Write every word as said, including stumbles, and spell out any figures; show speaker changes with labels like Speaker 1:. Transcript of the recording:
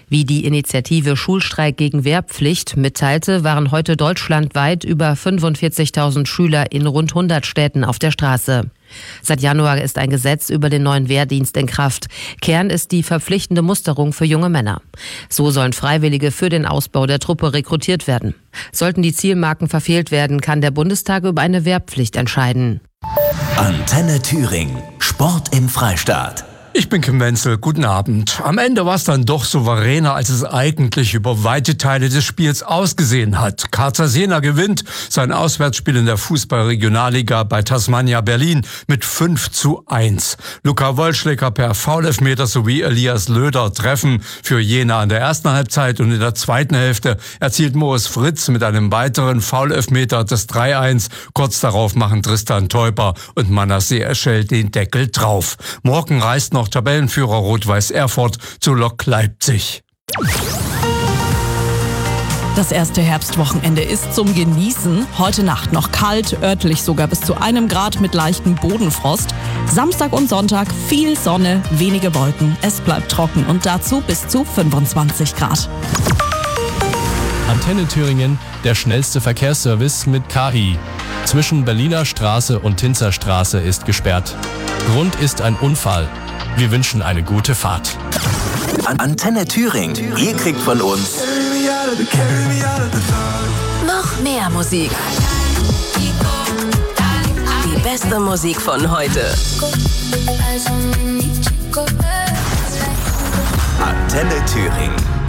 Speaker 1: Wie die Initiative Schulstreik gegen Wehrpflicht mitteilte, waren heute deutschlandweit über fünfundvierzigtausend Schüler in rund hundert Städten auf der Straße. Seit Januar ist ein Gesetz über den neuen Wehrdienst in Kraft. Kern ist die verpflichtende Musterung für junge Männer. So sollen Freiwillige für den Ausbau der Truppe rekrutiert werden. Sollten die Zielmarken verfehlt werden, kann der Bundestag über eine Wehrpflicht entscheiden.
Speaker 2: Antenne Thüringen. Sport im Freistaat.
Speaker 3: Ich bin Kim Wenzel, guten Abend. Am Ende war es dann doch souveräner, als es eigentlich über weite Teile des Spiels ausgesehen hat. Karzer Sena gewinnt sein Auswärtsspiel in der Fußball-Regionalliga bei Tasmania Berlin mit fünf zu eins. Luca Wollschläger per Foulelfmeter sowie Elias Löder treffen für Jena in der ersten Halbzeit, und in der zweiten Hälfte erzielt Moos Fritz mit einem weiteren Foulelfmeter das drei eins. Kurz darauf machen Tristan Teuper und Manasseh Eschel den Deckel drauf. Morgen reist noch Tabellenführer Rot-Weiß Erfurt zu Lok Leipzig.
Speaker 4: Das erste Herbstwochenende ist zum Genießen. Heute Nacht noch kalt, örtlich sogar bis zu einem Grad mit leichtem Bodenfrost. Samstag und Sonntag viel Sonne, wenige Wolken. Es bleibt trocken und dazu bis zu fünfundzwanzig Grad.
Speaker 5: Antenne Thüringen, der schnellste Verkehrsservice mit K I. Zwischen Berliner Straße und Tinzer Straße ist gesperrt. Grund ist ein Unfall. Wir wünschen eine gute Fahrt.
Speaker 2: Antenne Thüringen. Ihr kriegt von uns
Speaker 6: noch mehr Musik. Die beste Musik von heute.
Speaker 2: Antenne Thüringen.